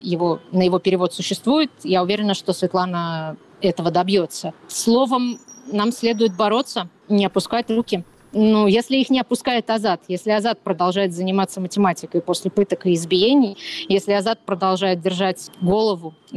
на его перевод существует. Я уверена, что Светлана этого добьется. Словом, нам следует бороться, не опускать руки. Если их не опускает Азат, если Азат продолжает заниматься математикой после пыток и избиений, если Азат продолжает держать голову